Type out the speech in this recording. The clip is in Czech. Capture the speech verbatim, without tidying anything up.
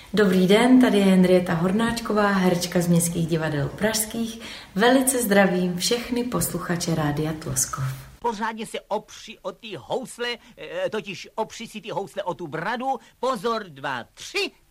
Dobrý den, tady je Henrieta Hornáčková, herečka z Městských divadel pražských. Velice zdravím všechny posluchače Rádia Tloskov. Pořádně se opři o ty housle, totiž opři si ty housle o tu bradu. Pozor, dva, tři.